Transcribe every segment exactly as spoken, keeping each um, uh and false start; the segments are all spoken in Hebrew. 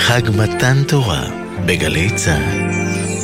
חג מתן תורה בגלי צה"ל.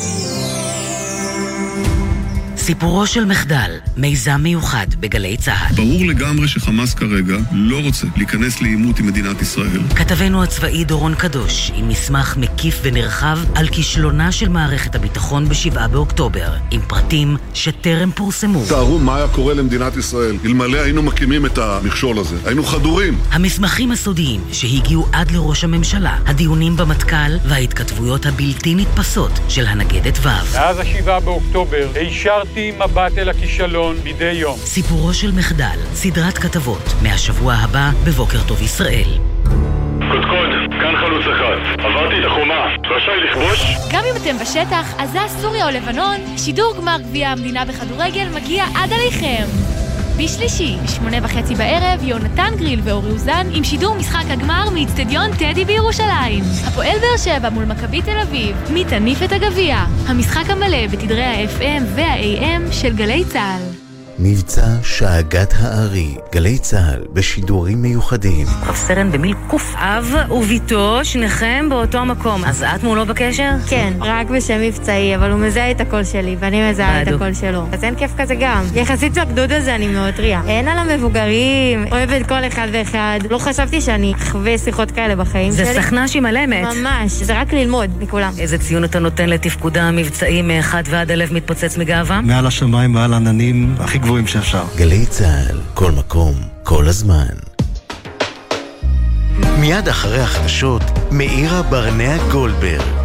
סיפורו של מחדל, מיזם מיוחד בגלי צה"ל. ברור לגמרי שחמאס כרגע לא רוצה להיכנס לעימות עם מדינת ישראל. כתבנו הצבאי דורון קדוש עם מסמך מקיף ונרחב על כישלונה של מערכת הביטחון בשבעה באוקטובר, עם פרטים שטרם פורסמו. תארו מה היה קורה למדינת ישראל אלמלא היינו מקימים את המכשול הזה. היינו חדורים. המסמכים הסודיים שהגיעו עד לראש הממשלה, הדיונים במטכ"ל וההתכתבויות הבלתי נתפסות של הנגדת ו'. מאז השבעה באוקטובר הישרתי מבט אל הכישלון מדי יום. סיפורו של מחדל, סדרת כתבות, מהשבוע הבא בבוקר טוב ישראל. קודקוד, כאן חלוץ אחד. עברתי את החומה, רשאי לכבוש? גם אם אתם בשטח, עזה, סוריה או לבנון, שידור גמר גביע המדינה בכדורגל מגיע עד עליכם. בשלישי, בשמונה וחצי בערב, יונתן גריל ואורי אוזן עם שידור משחק הגמר מאצטדיון טדי בירושלים. הפועל באר שבע מול מכבי תל אביב, מי תניף את הגביע. המשחק המלא בתדרי ה-אף אם וה-איי אם של גלי צה"ל. מבצע שאגת הארי, גלי צה"ל בשידורים מיוחדים. רב סרן במיל קוף, אב וביתו, שניכם באותו מקום. אז את מולו בקשר? כן, רק בשם מבצעי, אבל הוא מזהה את הקול שלי, ואני מזהה את הקול שלו. אז אין כיף כזה גם. יחסית לגדוד הזה אני מאוד טריה. אין על המבוגרים, אוהבת כל אחד ואחד. לא חשבתי שאני אחווה שיחות כאלה בחיים זה שלי. זה סכנה שהיא מלמת. ממש, זה רק ללמוד מכולם. איזה ציון אתה נותן לתפקודה המבצעי מאחד ועד הלב מתפוצץ מגאווה? מעל השמיים, מעל עננים, הכי גבוהים שאפשר. גלי צה"ל, כל מקום, כל הזמן. מיד אחרי החדשות, מאירה ברנע גולדברג.